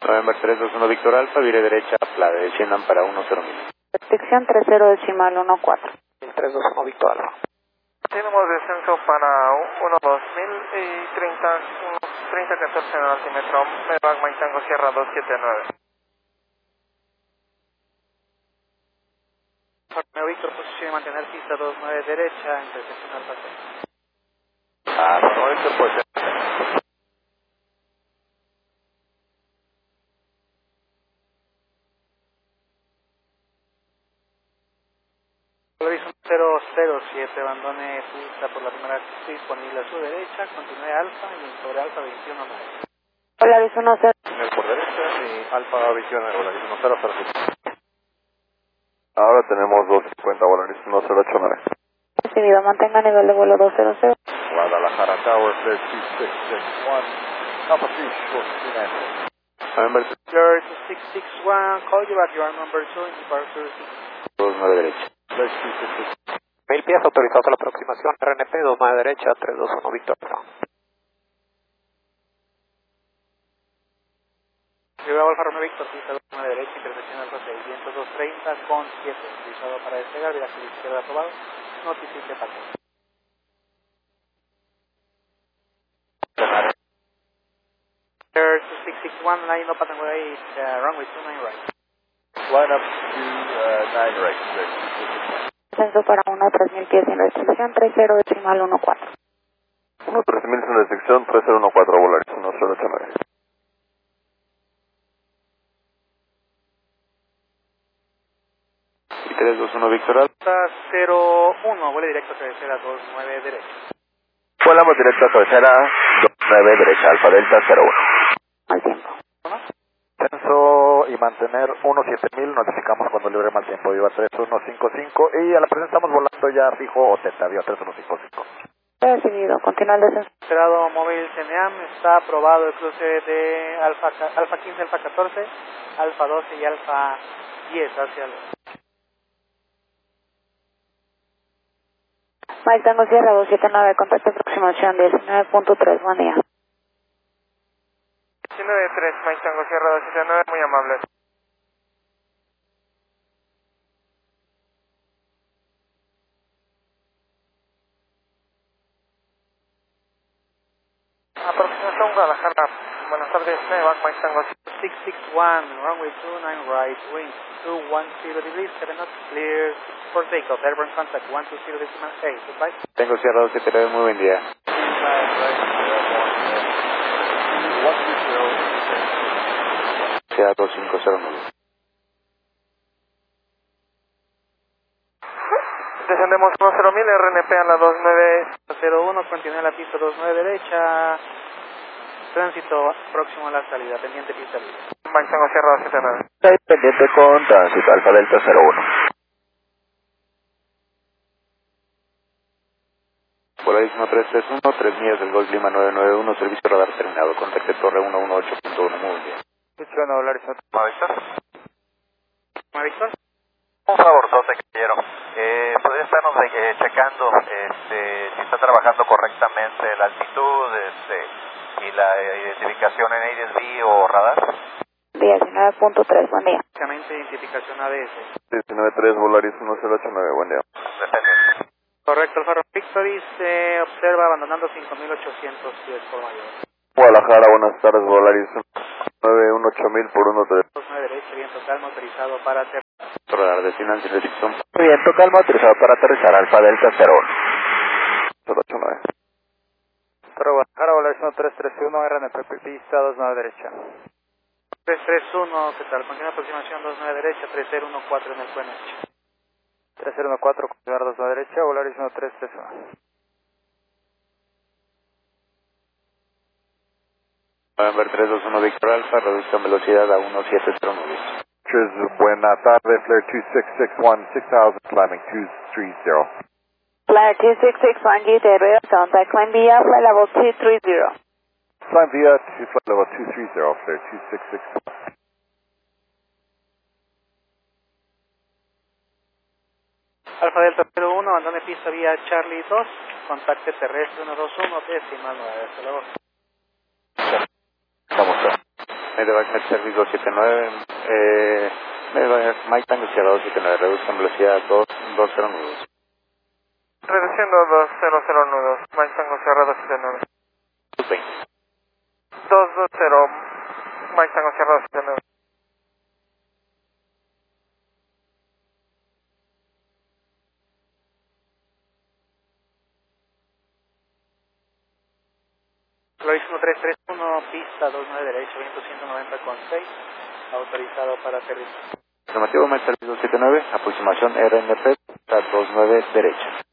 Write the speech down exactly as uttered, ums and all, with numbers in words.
November tres dos uno Víctor Alfa, vire derecha, Plade, desciendan para uno cero mil. Detección tres cero decimal uno cuatro. tres dos uno Víctor Alfa. Tenemos descenso para uno dos mil y treinta, treinta catorce en el altímetro, Mevac Maitango Sierra dos siete nueve. Romeo Víctor, posición y mantener pista dos nueve derecha, intersección Alfa seis. Ah, Romeo Víctor, pues. Horizon cero cero siete, abandone pista por la primera disponible a su derecha, continúe Alfa y sobre Alfa veintiuno nueve. Polaris uno cero. Por derecha y Alfa visión en Polaris uno cero cero siete. Ahora tenemos dos cincuenta Polaris uno cero ocho nueve. Recibido, mantenga nivel de vuelo dos cero cero. Guadalajara Tower, flare two six six one. Alpha three, short, two nine. November Flare two six six one, call you back, you are number two in departure dos nueve derecha. Mil pies autorizados a la aproximación, R N P dos nueve derecha, tres dos uno Víctor. Llegado Alfa Romeo Víctor, pista dos nueve derecha, intersección Alfa seiscientos dos treinta con siete, utilizado para despegar, viraje de izquierda aprobado, notifique paquete. Air two six six one, line up and away, uh, runway two nine right. Line up to uh, nine right. Descenso para uno tres mil pies sin restricción, tres cero decimal uno cuatro. uno tres mil sin restricción, tres cero uno cuatro Polaris uno cero ocho nueve. Y tres dos uno Víctor Alfa. cero uno, vuele directo a cabecera dos nueve derecha. Volamos directo a cabecera dos nueve derecha, Alfa Delta cero uno. Al tiempo. Descenso y mantener uno siete mil, notificamos cuando libre mal tiempo, viva tres uno cinco cinco y a la presente estamos volando ya fijo o teta, viva tres uno cinco cinco. Recibido, continúa el descenso. Operado móvil C N A M, está aprobado el cruce de Alfa, Alfa quince, Alfa catorce, Alfa doce y Alfa diez hacia el... Mike Tango Sierra dos siete nueve, contacto aproximación diecinueve punto tres, buen día. diecinueve tres, Mike Tango Sierra dos siete nueve, muy amable. Aproximación Guadalajara, buenas tardes, Mevac Mike Tango six six one, runway two nine right, wind two one zero degrees, seven knots, clear for takeoff, airborne contact one two zero decimal eight, goodbye. Tengo Sierra dos siete nueve, muy buen día. Sea dos cinco cero nueve. Descendemos uno cero mil, R N P a la dos nueve cero uno, continúa la pista dos nueve derecha, tránsito próximo a la salida, pendiente pista libre. Mike Tango Sierra dos siete nueve. Está pendiente con tránsito Alfa Delta cero uno. Polaris uno tres tres uno, tres millas del Golf Lima nueve nueve uno, servicio radar terminado, contacte torre uno uno ocho punto uno, muy bien. Escuchando Polaris uno. Víctor. Víctor. Un favorzote, caballero. Eh, ¿Podría estarnos eh, checando este, si está trabajando correctamente la altitud este, y la eh, identificación en A D S B o radar? diecinueve punto tres, buen día. Identificación A D S. diecinueve tres, Polaris uno cero ocho nueve, buen día. Depende. Correcto, Alfa Romeo Victory se observa abandonando cinco mil ochocientos pies por mayor. Guadalajara, buenas tardes, Polaris nueve uno ocho mil por uno tres. dos nueve derecha, viento calmo autorizado para aterrizar. Radar de Sinan sin restricción. Viento calma autorizado para aterrizar, Alfa Delta cero uno. cero ocho nueve. Pero Guadalajara, Polaris uno tres tres uno, R N P pista dos nueve derecha. tres tres uno, ¿qué tal? Continúa aproximación dos nueve derecha, tres cero uno cuatro en el Q N H. tres cero uno cuatro, continuar dos nueve derecha, Polaris uno tres tres uno. November tres dos uno Víctor Alfa, reduzcan velocidad a uno siete cero nueve. Buenas tardes, flare two six six one, six thousand, climbing two three zero. Flare two six six one, G T R, contact climb via flight level two three zero. Climb via to flight level two three zero, flare two six six one. Alfa Delta cero uno, abandone pista vía Charlie dos, contacte terrestre uno dos uno, decimal nueve, hasta luego. Estamos Medevac Met Service dos siete nueve, eh, Medevac Mike Tango Sierra dos siete nueve, reduzcan velocidad a dos cero nudos. Reduciendo dos cero cero nudos, Mike Tango Sierra dos siete nueve. dos dos cero, Mike Tango Sierra dos siete nueve. Flores uno tres tres uno, pista dos nueve derecho, viento ciento noventa con seis, autorizado para aterrizar. Informativo Met Service dos siete nueve, aproximación R N P, dos nueve derecha.